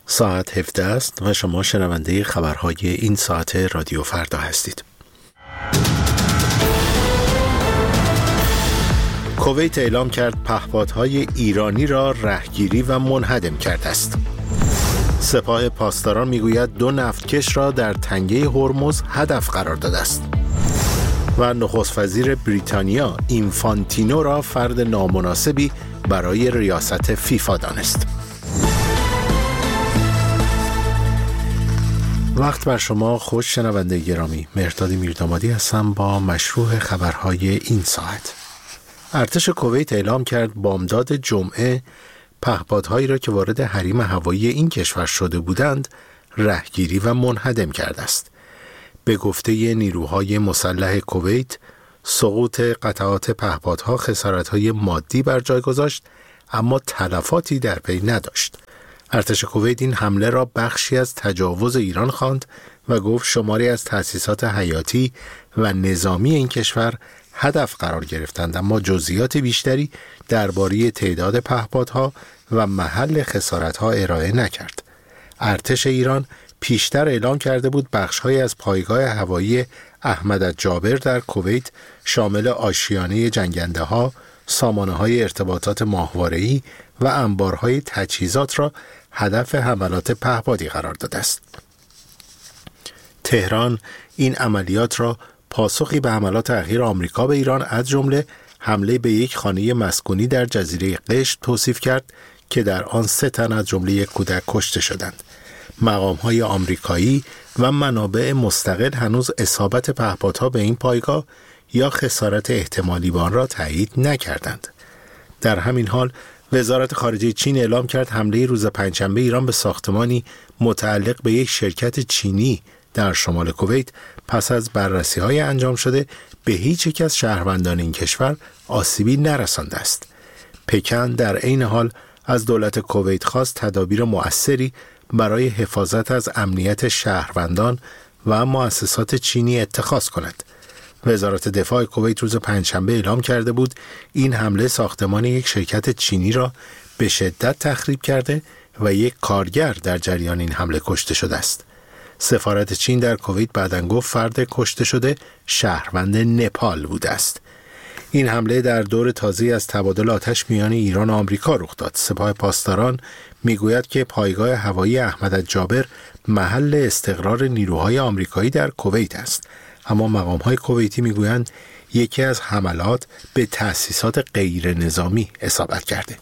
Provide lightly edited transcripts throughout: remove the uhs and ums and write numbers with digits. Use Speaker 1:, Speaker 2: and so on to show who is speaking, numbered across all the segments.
Speaker 1: ساعت 17 است و شما شنونده خبرهای این ساعت رادیو فردا هستید. کویت اعلام کرد پهپادهای ایرانی را رهگیری و منهدم کرده است. سپاه پاسداران میگوید 2 نفتکش را در تنگه هرمز هدف قرار داده است. و نخست وزیر بریتانیا اینفانتینو را فرد نامناسبی برای ریاست فیفا دانست. وقت بر شما خوش شنونده گرامی. مهرداد میردامادی هستم با مشروع خبرهای این ساعت. ارتش کویت اعلام کرد بامداد جمعه پهپادهایی را که وارد حریم هوایی این کشور شده بودند رهگیری و منهدم کرده است. به گفته نیروهای مسلح کویت، سقوط قطعات پهپادها خسارت‌های مادی بر جای گذاشت اما تلفاتی در پی نداشت. ارتش کویت این حمله را بخشی از تجاوز ایران خواند و گفت شماری از تأسیسات حیاتی و نظامی این کشور هدف قرار گرفتند، اما جزئیات بیشتری درباره تعداد پهپادها و محل خسارت‌ها ارائه نکرد. ارتش ایران پیشتر اعلام کرده بود بخش‌هایی از پایگاه هوایی احمدالجابر در کویت شامل آشیانه جنگنده‌ها، سامانه‌های ارتباطات ماهواره‌ای و انبارهای تجهیزات را هدف حملات پهپادی قرار داده است. تهران این عملیات را پاسخی به حملات اخیر آمریکا به ایران از جمله حمله به یک خانه مسکونی در جزیره قشم توصیف کرد که در آن 3 تن از جمله یک کودک کشته شدند. مقام‌های آمریکایی و منابع مستقل هنوز اصابت پهپادها به این پایگاه یا خسارت احتمالی به آن را تایید نکردند. در همین حال وزارت خارجه چین اعلام کرد حمله روز پنجشنبه ایران به ساختمانی متعلق به یک شرکت چینی در شمال کویت پس از بررسی‌های انجام شده به هیچ یک از شهروندان این کشور آسیبی نرسانده است. پکن در عین حال از دولت کویت خواست تدابیر مؤثری برای حفاظت از امنیت شهروندان و مؤسسات چینی اتخاذ کند. وزارت دفاع کویت روز پنجشنبه اعلام کرده بود این حمله ساختمان یک شرکت چینی را به شدت تخریب کرده و یک کارگر در جریان این حمله کشته شده است. سفارت چین در کویت بعداً گفت فرد کشته شده شهروند نپال بوده است. این حمله در دور تازه‌ای از تبادل آتش میان ایران و آمریکا رخ داد. سپاه پاسداران میگوید که پایگاه هوایی احمدالجابر محل استقرار نیروهای آمریکایی در کویت است، اما مقام‌های کویتی میگویند یکی از حملات به تأسیسات غیر نظامی اصابت کرده.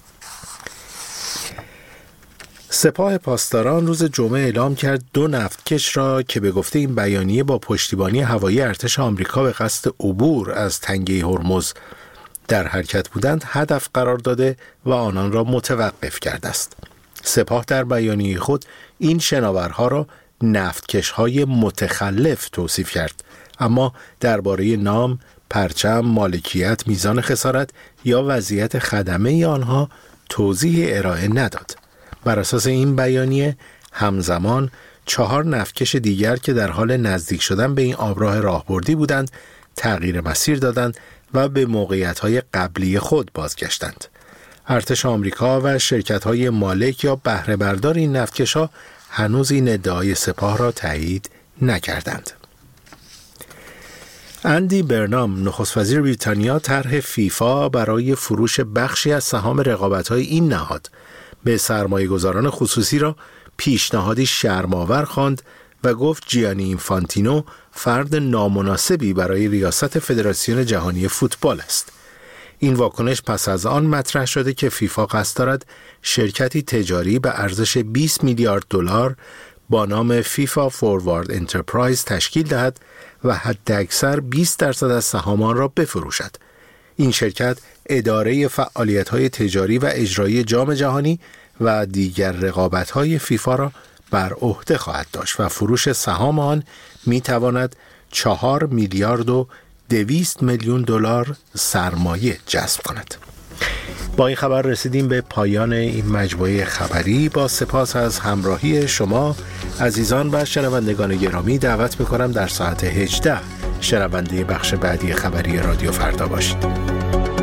Speaker 1: سپاه پاسداران روز جمعه اعلام کرد 2 نفتکش را که به گفته این بیانیه با پشتیبانی هوایی ارتش آمریکا به قصد عبور از تنگه هرمز در حرکت بودند هدف قرار داده و آنان را متوقف کرده است. سپاه در بیانیه خود این شناورها را نفتکش‌های متخلف توصیف کرد، اما درباره نام، پرچم، مالکیت، میزان خسارت یا وضعیت خدمه آنها توضیح ارائه نداد. بر اساس این بیانیه همزمان 4 نفتکش دیگر که در حال نزدیک شدن به این آبراه راهبردی بودند تغییر مسیر دادند و به موقعیت‌های قبلی خود بازگشتند. ارتش آمریکا و شرکت‌های مالک یا بهره بردار این نفتکش‌ها هنوز این ادعای سپاه را تایید نکردند. اندی برنام نخست وزیر بریتانیا طرح فیفا برای فروش بخشی از سهام رقابت‌های این نهاد به سرمایه‌گذاران خصوصی را پیشنهادی شرم‌آور خواند و گفت جیانی اینفانتینو فرد نامناسبی برای ریاست فدراسیون جهانی فوتبال است. این واکنش پس از آن مطرح شده که فیفا قصد دارد شرکتی تجاری به ارزش 20 میلیارد دلار با نام فیفا فوروارد انترپرایز تشکیل دهد و حداکثر 20% از سهام آن را بفروشد. این شرکت اداره فعالیت‌های تجاری و اجرایی جام جهانی و دیگر رقابت‌های فیفا را بر عهده خواهد داشت و فروش سهام آن می‌تواند 4 میلیارد و 200 میلیون دلار سرمایه جذب کند. با این خبر رسیدیم به پایان این مجموعه خبری. با سپاس از همراهی شما عزیزان و شنوندگان گرامی دعوت می‌کنم در ساعت 18 شنونده بخش بعدی خبری رادیو فردا باشید.